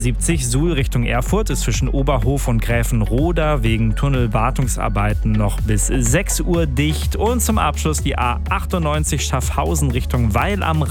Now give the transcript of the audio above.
70 Suhl Richtung Erfurt ist zwischen Oberhof und Gräfenroda wegen Tunnelwartungsarbeiten noch bis 6 Uhr dicht. Und zum Abschluss die A98 Schaffhausen Richtung Weil am